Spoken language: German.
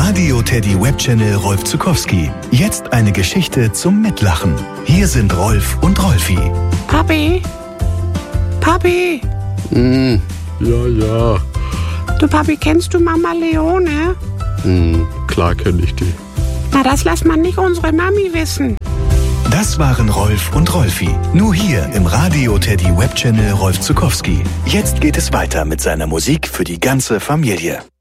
Radio Teddy Webchannel Rolf Zuckowski. Jetzt eine Geschichte zum Mitlachen. Hier sind Rolf und Rolfi. Papi? Papi? Ja. Du Papi, kennst du Mama Leone? Klar kenne ich die. Na, das lässt man nicht unsere Mami wissen. Das waren Rolf und Rolfi. Nur hier im Radio Teddy Webchannel Rolf Zuckowski. Jetzt geht es weiter mit seiner Musik für die ganze Familie.